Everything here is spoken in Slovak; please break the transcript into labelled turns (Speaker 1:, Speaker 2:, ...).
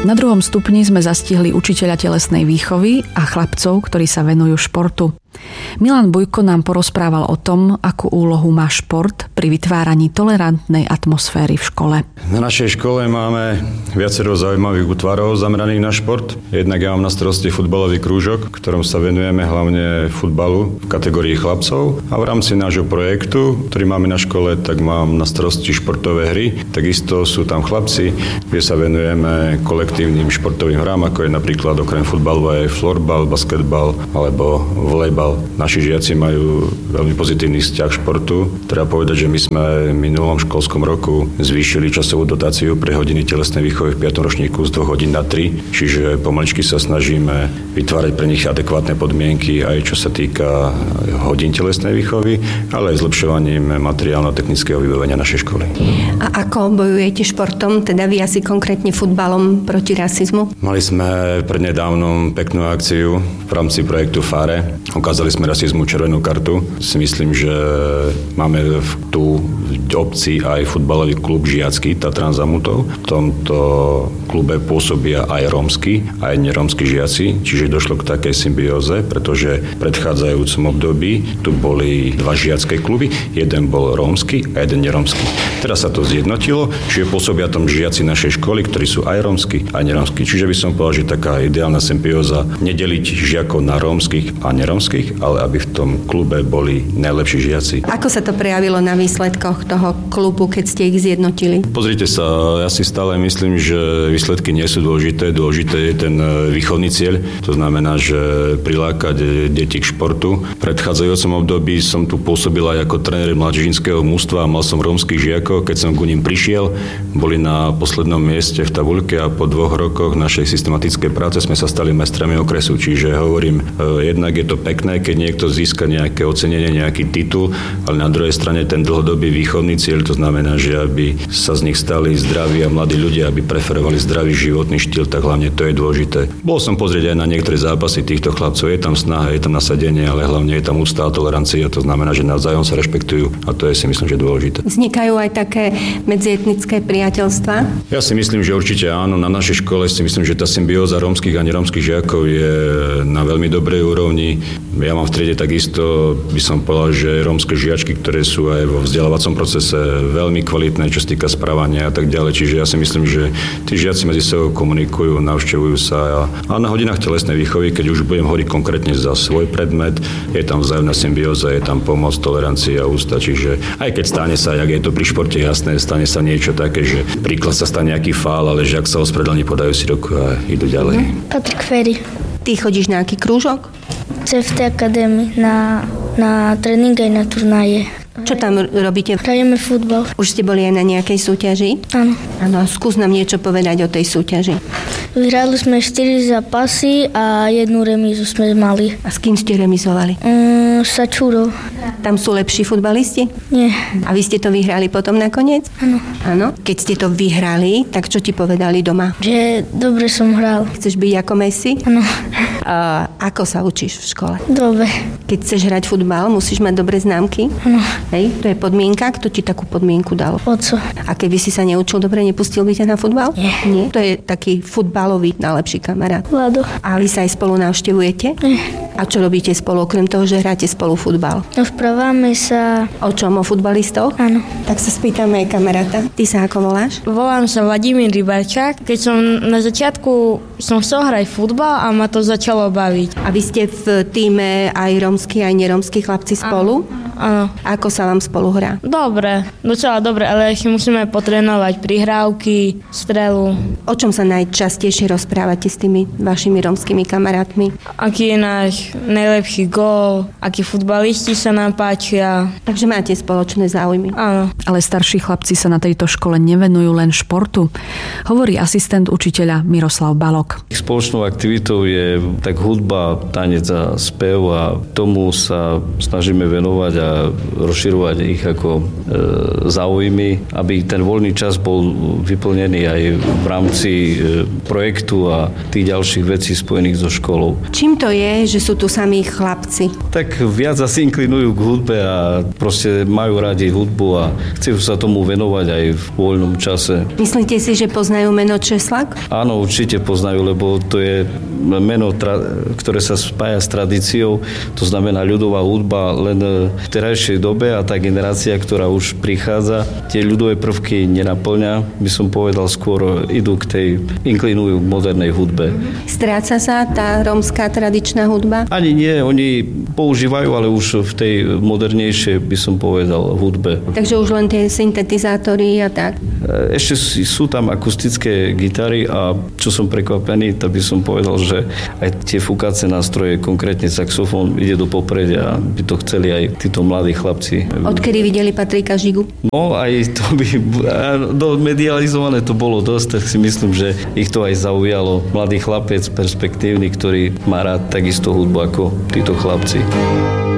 Speaker 1: Na 2. stupni sme zastihli učiteľa telesnej výchovy a chlapcov, ktorí sa venujú športu. Milan Bujko nám porozprával o tom, akú úlohu má šport pri vytváraní tolerantnej atmosféry v škole.
Speaker 2: Na našej škole máme viacero zaujímavých útvarov zameraných na šport. Jednak ja mám na starosti futbalový krúžok, v ktorom sa venujeme hlavne futbalu v kategórii chlapcov. A v rámci nášho projektu, ktorý máme na škole, tak mám na starosti športové hry. Takisto sú tam chlapci, kde sa venujeme kolektívnym športovým hrám, ako je napríklad okrem futbalu aj florbal, basketbal alebo volejbal. Naši žiaci majú veľmi pozitívny vzťah k športu. Treba povedať, že my sme v minulom školskom roku zvýšili časovú dotáciu pre hodiny telesnej výchovy v 5. ročníku z 2 hodín na 3, čiže pomaličky sa snažíme vytvárať pre nich adekvátne podmienky aj čo sa týka hodín telesnej výchovy, ale aj zlepšovaním materiálno-technického vybavenia našej školy.
Speaker 3: A ako bojujete športom, teda vy asi konkrétne futbalom proti rasizmu?
Speaker 2: Mali sme prednedávnom peknú akciu v rámci projektu FARE. Ukázali sme rasizmu červenú kartu. Si myslím, že máme tu v obci aj futbalový klub žiacky Tatran Zamutov. V tomto klube pôsobia aj rómski, aj nerómski žiaci, čiže došlo k takej symbióze, pretože v predchádzajúcom období tu boli 2 žiacké kluby, jeden bol rómsky a jeden nerómsky. Teraz sa to zjednotilo, čiže pôsobia tam žiaci našej školy, ktorí sú aj rómski, aj nerómski. Čiže by som povedal, že taká ideálna symbióza nedeliť žiakov na rómskych a nerómskych, ale aby v tom klube boli najlepší žiaci.
Speaker 3: Ako sa to prejavilo na výsledkoch toho klubu, keď ste ich zjednotili?
Speaker 2: Pozrite sa, ja si stále myslím, že výsledky nie sú dôležité. Dôležité je ten výchovný cieľ. To znamená, že prilákať deti k športu. V predchádzajúcom období som tu pôsobil aj ako tréner mladžínskeho mužstva a mal som rómskych žiakov. Keď som ku nim prišiel, boli na poslednom mieste v tabuľke a po 2 rokoch našej systematickej práce sme sa stali majstrami okresu. Čiže hovorím, jednak je to pekné, keď niekto získa nejaké ocenenie, nejaký titul, ale na druhej strane ten dlhodobý výchovný cieľ, to znamená, že aby sa z nich stali zdraví a mladí ľudia, aby preferovali zdravý životný štýl, tak hlavne to je dôležité. Bol som pozrieť aj na niektoré zápasy týchto chlapcov, je tam snaha, je tam nasadenie, ale hlavne je tam úcta a tolerancia, to znamená, že navzájom sa rešpektujú a to je si myslím, že dôležité.
Speaker 3: Vznikajú aj také medzietnické priateľstvá?
Speaker 2: Ja si myslím, že určite áno. Na našej škole si myslím, že tá symbióza rómskych a nerómskych žiakov je na veľmi dobrej úrovni. Ja mám v triede takisto, by som povedal, že rómske žiačky, ktoré sú aj vo vzdelávacom procese veľmi kvalitné, čo sa týka správania a tak ďalej. Čiže ja si myslím, že tí žiaci medzi sebou komunikujú, navštevujú sa a na hodinách telesnej výchovy, keď už budem hovoriť konkrétne za svoj predmet, je tam vzájomná symbióza, je tam pomoc, tolerancia a ústa. Čiže aj keď stane sa, jak je to pri športe jasné, stane sa niečo také, že príklad sa stane nejaký fál, ale že ak sa ospravedlní, podajú si ruku a idú ďalej.
Speaker 4: Patrik Ferry.
Speaker 3: Ty chodíš na aký krúžok?
Speaker 4: CFT Academy na tréning aj na turnaje.
Speaker 3: Čo tam robíte?
Speaker 4: Hrajeme futbal.
Speaker 3: Už ste boli aj na nejakej súťaži?
Speaker 4: Áno.
Speaker 3: Áno, skús nám niečo povedať o tej súťaži.
Speaker 4: Vyhrali sme 4 zápasy a 1 remízu sme mali.
Speaker 3: A s kým ste remizovali?
Speaker 4: Sačúrov.
Speaker 3: Tam sú lepší futbalisti?
Speaker 4: Nie.
Speaker 3: A vy ste to vyhrali potom nakoniec?
Speaker 4: Áno.
Speaker 3: Áno. Keď ste to vyhrali, tak čo ti povedali doma?
Speaker 4: Že dobre som hral.
Speaker 3: Chceš byť ako Messi?
Speaker 4: Áno.
Speaker 3: A ako sa učíš v škole?
Speaker 4: Dobre.
Speaker 3: Keď chceš hrať futbal, musíš mať dobré známky?
Speaker 4: Áno.
Speaker 3: Hej, to je podmienka. Kto ti takú podmienku dal?
Speaker 4: Oco.
Speaker 3: A keby si sa neučil dobre, nepustil by ťa na futbal?
Speaker 4: Nie.
Speaker 3: To je taký futbalový najlepší kamarát.
Speaker 4: Vlado.
Speaker 3: A vy sa aj spolu navštevujete?
Speaker 4: Nie.
Speaker 3: A čo robíte spolu, okrem toho, že hráte spolu futbal?
Speaker 4: Vprávame sa...
Speaker 3: O čom? O futbalistoch?
Speaker 4: Áno.
Speaker 3: Tak sa spýtame aj kamaráta. Ty sa ako voláš?
Speaker 5: Volám sa Vladimír Rybarčák. Keď som na začiatku som chcel hrať futbal a ma to začalo baviť.
Speaker 3: A vy ste v tíme aj rómski, aj nerómski chlapci spolu?
Speaker 5: Áno.
Speaker 3: Ako sa vám spolu hrá?
Speaker 5: Dobre, docela dobre, ale ešte musíme potrénovať prihrávky, strelu.
Speaker 3: O čom sa najčastejšie rozprávate s tými vašimi rómskymi kamarátmi?
Speaker 5: Aký je náš najlepší gól, akí futbalisti sa nám páčia.
Speaker 3: Takže máte spoločné záujmy.
Speaker 5: Áno.
Speaker 1: Ale starší chlapci sa na tejto škole nevenujú len športu, hovorí asistent učiteľa Miroslav Balok.
Speaker 6: Spoločnou aktivitou je tak hudba, tanec a spev a tomu sa snažíme venovať a a rozširovať ich ako záujmy, aby ten voľný čas bol vyplnený aj v rámci projektu a tých ďalších vecí spojených so školou.
Speaker 3: Čím to je, že sú tu samí chlapci?
Speaker 6: Tak viac asi inklinujú k hudbe a proste majú radi hudbu a chcú sa tomu venovať aj v voľnom čase.
Speaker 3: Myslíte si, že poznajú meno Česlak?
Speaker 6: Áno, určite poznajú, lebo to je meno, ktoré sa spája s tradíciou, to znamená ľudová hudba, len v terajšej dobe a tá generácia, ktorá už prichádza, tie ľudové prvky nenaplňa, by som povedal, skôr idú k tej, inklinujú k modernej hudbe.
Speaker 3: Stráca sa tá rómska tradičná hudba?
Speaker 6: Ani nie, oni používajú, ale už v tej modernejšej, by som povedal, hudbe.
Speaker 3: Takže už len tie syntetizátory a tak?
Speaker 6: Ešte sú tam akustické gitary a čo som prekvapený, tak by som povedal, že aj tie fúkace nástroje, konkrétne saxofón, ide do popredia a by to chceli aj títo mladí chlapci.
Speaker 3: Odkedy videli Patrika Žigu?
Speaker 6: No aj to by medializované to bolo dosť, tak si myslím, že ich to aj zaujalo. Mladý chlapec, perspektívny, ktorý má rád takisto hudbu ako títo chlapci.